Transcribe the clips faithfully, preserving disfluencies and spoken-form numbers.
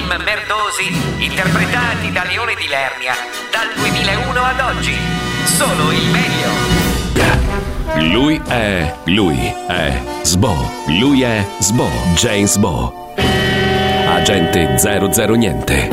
film merdosi interpretati da Leone di Lernia dal duemilauno ad oggi. Solo il meglio. Lui è... lui è Sbo. Lui è Sbo. James Bo. Agente zero zero niente.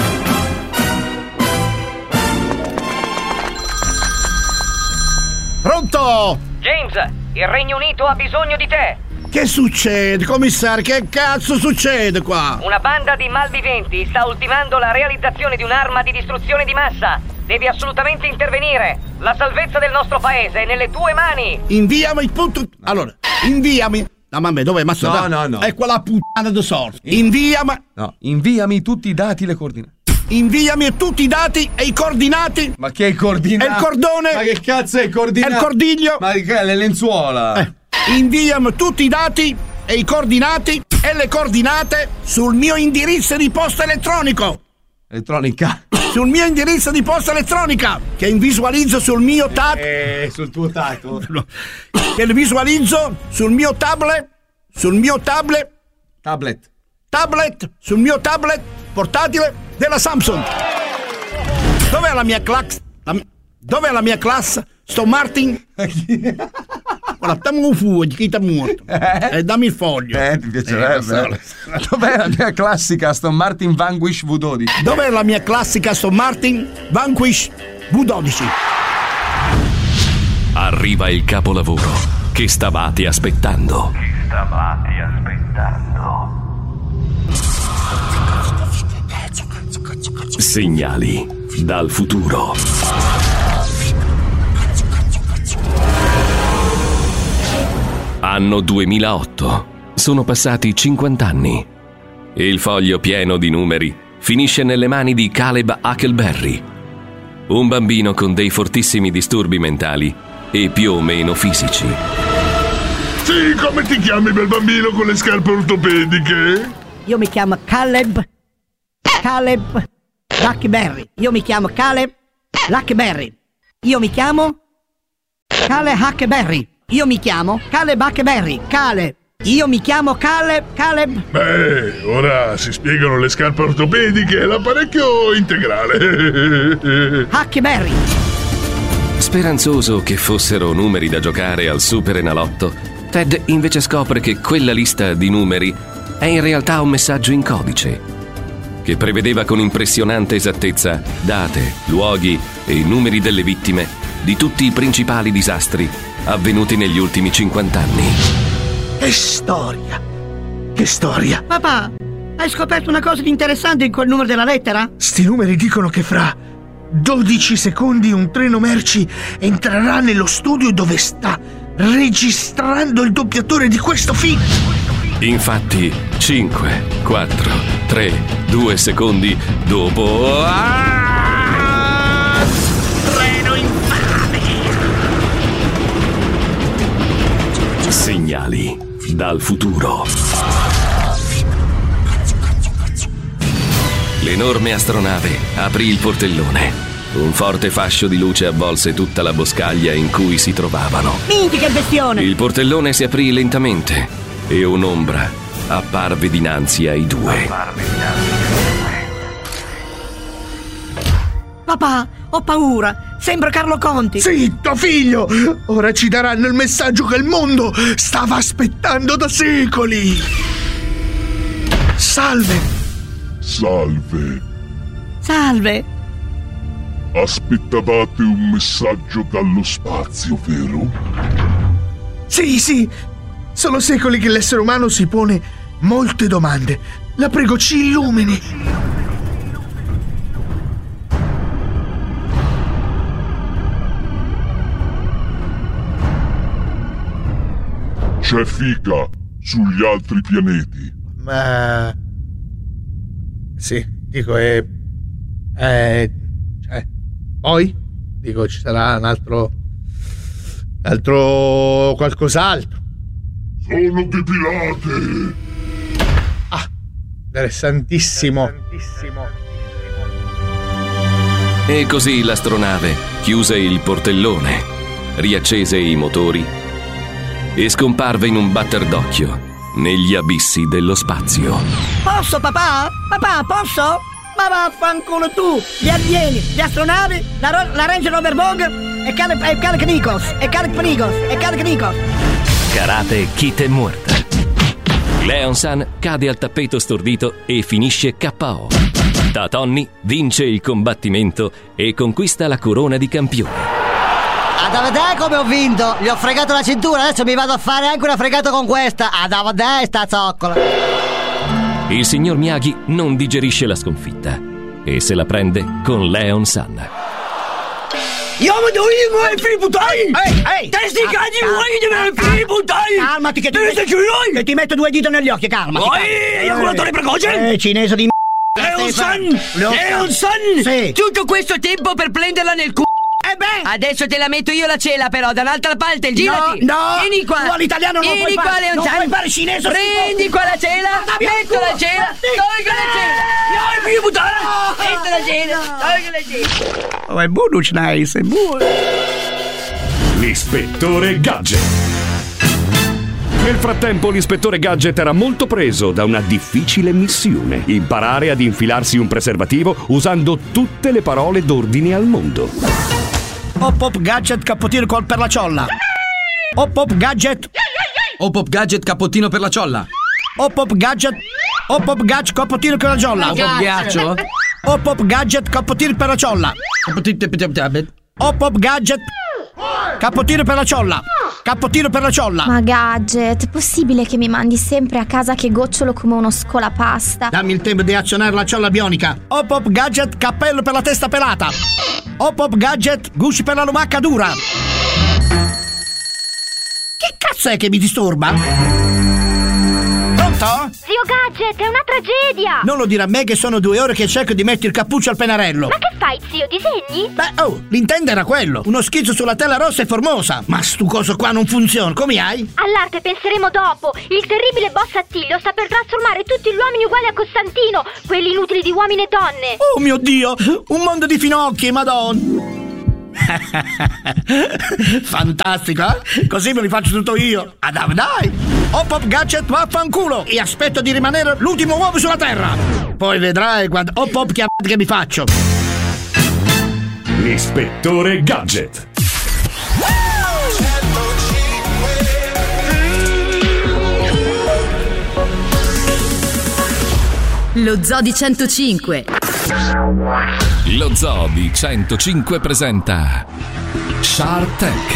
Pronto? James, il Regno Unito ha bisogno di te. Che succede, commissario? Che cazzo succede qua? Una banda di malviventi sta ultimando la realizzazione di un'arma di distruzione di massa. Devi assolutamente intervenire. La salvezza del nostro paese è nelle tue mani. Inviami il punto... Allora, inviami... No, mamma, dov'è? Ma No, no, no. È quella puttana di sorte. Inviami... No, inviami tutti i dati e le coordinate. Inviami tutti i dati e i coordinati. Ma che è il coordinato? E il cordone. Ma che cazzo è il coordinato? E il cordiglio. Ma che è le lenzuola? Eh. Inviami tutti i dati e i coordinati e le coordinate sul mio indirizzo di posta elettronico. Elettronica? Sul mio indirizzo di posta elettronica che visualizzo sul mio tab. Eh, sul tuo tato. Che visualizzo sul mio tablet. Sul mio tablet. Tablet. Tablet. Sul mio tablet portatile della Samsung. Dov'è la mia classe? La, dov'è la mia classe? Sto Martin. Guarda, dammi un fuoco, chi ti è morto? Eh? E dammi il foglio. Eh, ti piacerebbe. Eh, Dov'è la mia classica Aston Martin Vanquish V dodici? Dov'è la mia classica Aston Martin Vanquish V dodici? Arriva il capolavoro che stavate aspettando. Che stavate aspettando. Segnali dal futuro. Anno duemilaotto. Sono passati cinquanta anni. Il foglio pieno di numeri finisce nelle mani di Caleb Huckleberry, un bambino con dei fortissimi disturbi mentali e più o meno fisici. Sì, come ti chiami, bel bambino con le scarpe ortopediche? Io mi chiamo Caleb Caleb Huckleberry. Io mi chiamo Caleb Huckleberry. Io mi chiamo Caleb Huckleberry. Io mi chiamo Caleb Huckleberry. Caleb. Io mi chiamo Caleb Caleb. Beh, ora si spiegano le scarpe ortopediche e l'apparecchio integrale. Huckleberry. Speranzoso che fossero numeri da giocare al Super Enalotto, Ted invece scopre che quella lista di numeri è in realtà un messaggio in codice che prevedeva con impressionante esattezza date, luoghi e numeri delle vittime di tutti i principali disastri avvenuti negli ultimi cinquanta anni. Che storia! Che storia! Papà, hai scoperto una cosa di interessante in quel numero della lettera? Sti numeri dicono che fra dodici secondi un treno merci entrerà nello studio dove sta registrando il doppiatore di questo film. Infatti, cinque, quattro, tre, due secondi dopo... Ah! Treno infame! Segnali dal futuro. L'enorme astronave aprì il portellone. Un forte fascio di luce avvolse tutta la boscaglia in cui si trovavano. Minchia, che bestione! Il portellone si aprì lentamente e un'ombra apparve dinanzi ai due. Papà, ho paura. Sembra Carlo Conti. Zitto, figlio! Ora ci daranno il messaggio che il mondo stava aspettando da secoli. Salve. Salve. Salve. Aspettavate un messaggio dallo spazio, vero? Sì, sì. Sono secoli che l'essere umano si pone molte domande. La prego, ci illumini. C'è figa sugli altri pianeti. Ma... sì, dico, è... è... cioè... poi? Dico, ci sarà un altro... un altro... qualcos'altro. Sono depilate. Ah, interessantissimo. E così l'astronave chiuse il portellone, riaccese i motori e scomparve in un batter d'occhio negli abissi dello spazio. Posso, papà? Papà, posso? Ma vaffanculo tu! Gli alieni, gli astronavi, la, ro- la Range Rover Vogue e Kalek Kalek Nikos, e Kalek Nikos, e Kalek Nikos. Karate Kid è morta. Leon-san cade al tappeto stordito e finisce K O. Tatonny vince il combattimento e conquista la corona di campione. Ad vedere come ho vinto! Gli ho fregato la cintura, adesso mi vado a fare anche una fregata con questa! Ad vedere sta zoccola! Il signor Miyagi non digerisce la sconfitta e se la prende con Leon-san. Io mi do io i fributai! Ehi, ehi! Testi cagli vuoi di me fributai! Calmati che ti metto, che ti metto due dita negli occhi, calmati! Oi, ejaculatore precoce! Eh, cinese di m***! Leon-san! Leon-san! Sì! Tutto questo tempo per prenderla nel c***o! Eh beh! Adesso te la metto io la cela però, dall'altra parte, girati! No, no! Vieni qua! Tu all'italiano non Vieni puoi qua, fare! Leon-san! Non puoi fare cinese! Prendi qua la cela! Metto la cela! Tolgo la cela! No, più buttare! Metto la cela! Tolgo la cela! Oh, è buono, nice, è buono! L'ispettore Gadget. Nel frattempo l'ispettore Gadget era molto preso da una difficile missione: imparare ad infilarsi un preservativo usando tutte le parole d'ordine al mondo. Hop hop gadget cappottino col per la ciolla. Hop hop gadget. Hop hop gadget cappottino per la ciolla. Hop hop gadget. Hop hop gadget cappottino per la ciolla. Hop hop ghiaccio. Hop hop gadget cappottino per la ciolla. Hop hop gadget cappottino per la ciolla. Cappottino per la ciolla. Ma Gadget, è possibile che mi mandi sempre a casa che gocciolo come uno scolapasta? Dammi il tempo di azionare la ciolla bionica. Hop hop gadget cappello per la testa pelata. Hop hop gadget gusci per la lumacca dura. Che cazzo è che mi disturba? Pronto? Zio Gadget, è una tragedia! Non lo dire a me che sono due ore che cerco di mettere il cappuccio al pennarello. Ma che fai, zio? Disegni? Beh, oh, l'intento era quello. Uno schizzo sulla tela rossa e formosa. Ma stu coso qua non funziona, come hai? All'arte penseremo dopo. Il terribile boss Attilio sta per trasformare tutti gli uomini uguali a Costantino, quelli inutili di uomini e donne. Oh mio Dio, un mondo di finocchi, madonna. Fantastico, eh? Così me li faccio tutto io. Ah, dai, dai. Hop hop gadget vaffanculo. E aspetto di rimanere l'ultimo uomo sulla terra. Poi vedrai quando hop hop chiamate che mi faccio. L'ispettore Gadget. Lo Zoo di centocinque. Lo Zoo di centocinque presenta Shark Tank.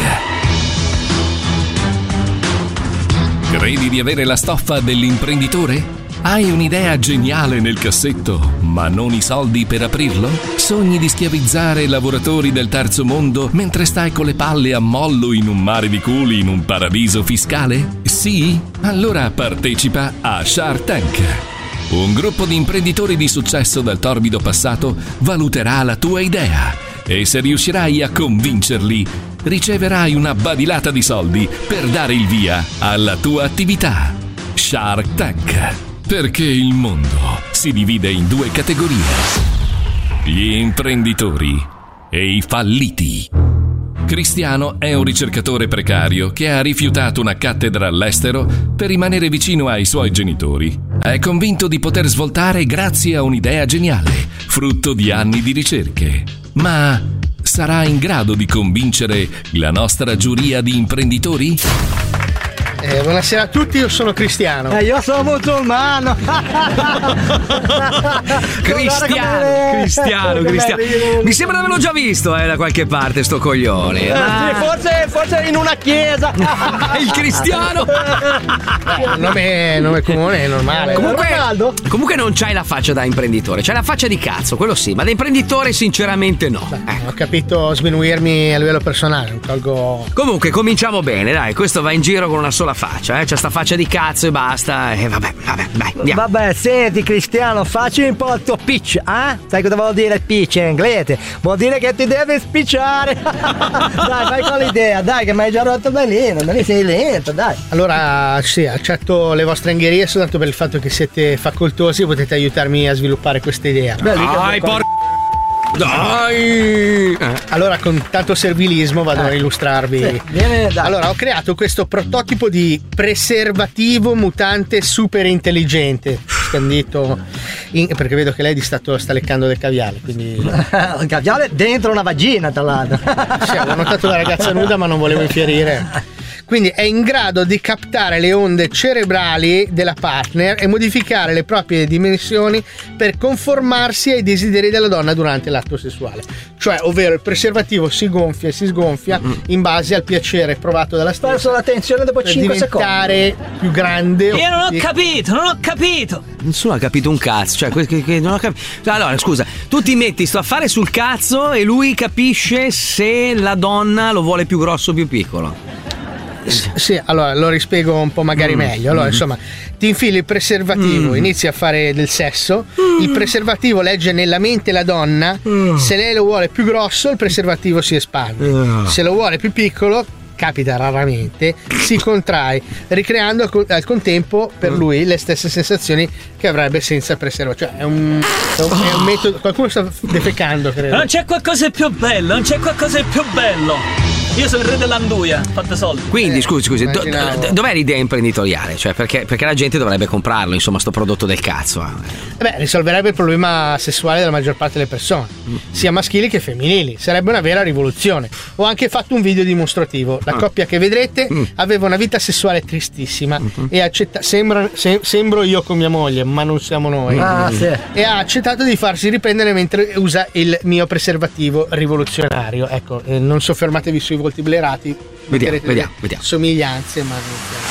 Credi di avere la stoffa dell'imprenditore? Hai un'idea geniale nel cassetto, ma non i soldi per aprirlo? Sogni di schiavizzare lavoratori del terzo mondo mentre stai con le palle a mollo in un mare di culi in un paradiso fiscale? Sì? Allora partecipa a Shark Tank. Un gruppo di imprenditori di successo dal torbido passato valuterà la tua idea e se riuscirai a convincerli, riceverai una badilata di soldi per dare il via alla tua attività. Shark Tank, perché il mondo si divide in due categorie: gli imprenditori e i falliti. Cristiano è un ricercatore precario che ha rifiutato una cattedra all'estero per rimanere vicino ai suoi genitori. È convinto di poter svoltare grazie a un'idea geniale, frutto di anni di ricerche. Ma sarà in grado di convincere la nostra giuria di imprenditori? Eh, buonasera a tutti, io sono Cristiano. Eh, io sono musulmano. Cristiano, Cristiano, Cristiano. Mi sembra di averlo già visto, eh, da qualche parte, sto coglione. Eh, Ma... sì, forse, forse in una chiesa. Il Cristiano. Beh, il nome, nome comune è normale. Comunque, comunque non c'hai la faccia da imprenditore, c'hai la faccia di cazzo, quello sì, ma da imprenditore sinceramente no. Beh, eh. Ho capito sminuirmi a livello personale, non tolgo... Comunque cominciamo bene, dai, questo va in giro con una sola faccia, eh? C'è sta faccia di cazzo e basta. E vabbè, vabbè, dai, andiamo. Vabbè, senti Cristiano, facci un po' il tuo pitch, eh? Sai cosa vuol dire pitch in inglese? Vuol dire che ti devi spicciare. Dai, vai con l'idea, dai, che mi hai già rotto bellino, non sei lento, dai. Allora, sì, accetto le vostre angherie soltanto per il fatto che siete facoltosi e potete aiutarmi a sviluppare questa idea. Dai, por... Dai! Allora, con tanto servilismo vado a illustrarvi. Sì, viene, dai. Allora, ho creato questo prototipo di preservativo mutante super intelligente. Scandito in, perché vedo che lei di stato sta leccando del caviale, quindi. Il caviale dentro una vagina, tra l'altro. Sì, avevo notato la ragazza nuda, ma non volevo infierire. Quindi è in grado di captare le onde cerebrali della partner e modificare le proprie dimensioni per conformarsi ai desideri della donna durante l'atto sessuale. Cioè, ovvero il preservativo si gonfia e si sgonfia mm. in base al piacere provato dalla stessa. Perso la tensione dopo cinque secondi. Per diventare più grande. Io non ho capito, non ho capito. Nessuno ha capito un cazzo. Cioè, que- que- que- non ho capito. Allora, scusa, tu ti metti sto affare sul cazzo e lui capisce se la donna lo vuole più grosso o più piccolo. Sì, allora lo rispiego un po' magari mm. meglio. Allora, mm. insomma, ti infili il preservativo, mm. inizi a fare del sesso, mm. il preservativo legge nella mente la donna, mm. se lei lo vuole più grosso il preservativo si espande, mm. se lo vuole più piccolo, capita raramente, si contrae, ricreando al contempo per lui le stesse sensazioni che avrebbe senza preservativo. Cioè è un, è un, è un metodo. Qualcuno sta defecando, credo. Non c'è qualcosa di più bello, non c'è qualcosa di più bello. Io sono il re dell'anduia, fate soldi. Quindi, eh, scusi, scusi, do, do, dov'è l'idea imprenditoriale? Cioè, perché, perché la gente dovrebbe comprarlo, insomma, sto prodotto del cazzo. Beh, risolverebbe il problema sessuale della maggior parte delle persone, mm. sia maschili che femminili. Sarebbe una vera rivoluzione. Ho anche fatto un video dimostrativo. La ah. coppia che vedrete mm. aveva una vita sessuale tristissima mm-hmm. e accetta- sembra, se- sembro io con mia moglie, ma non siamo noi. Ah, sì. E ha accettato di farsi riprendere mentre usa il mio preservativo rivoluzionario. Ecco, eh, non soffermatevi sui volti blerati, vediamo, vediamo, vediamo. Somiglianze, ma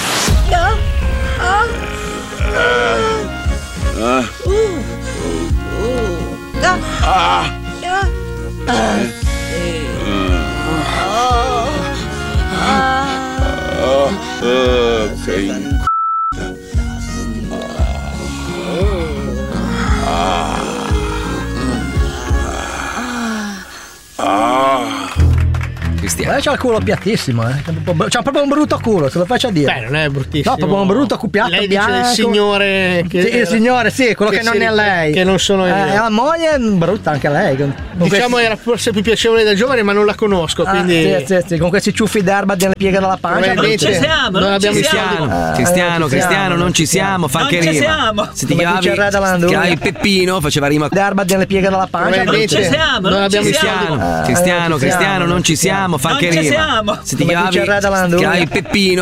Cristiano. C'ha il culo piattissimo, eh. C'ha proprio un brutto culo, se lo faccio dire. Beh, non è bruttissimo. No, proprio un brutto cupiato lei bianco. Dice del signore che, sì, il signore, sì, quello che, che non è lei. Che non sono io. Eh, la moglie è brutta anche lei. Con diciamo questi... era forse più piacevole da giovane, ma non la conosco, ah, quindi sì, sì, sì, con questi ciuffi d'erba delle pieghe dalla pancia. Non ci siamo, non abbiamo Cristiano, Cristiano, Cristiano, non ci siamo, fa anche rima. Se ti chiamavi il Peppino, faceva rima d'erba delle pieghe dalla pancia. Non ci siamo, non abbiamo Cristiano, Cristiano, Cristiano, non ci siamo, fa anche rima. Se ti chiamavi il Peppino